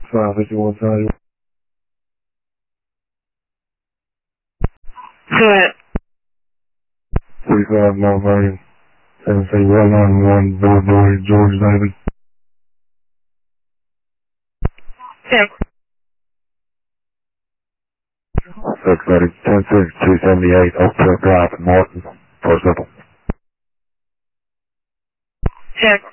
551 Charlie. Go ahead. 45 Mount Vernon. 73191 Boulevard, George David. Check. 278 Oak Cliff Drive in Martin. First level. Check.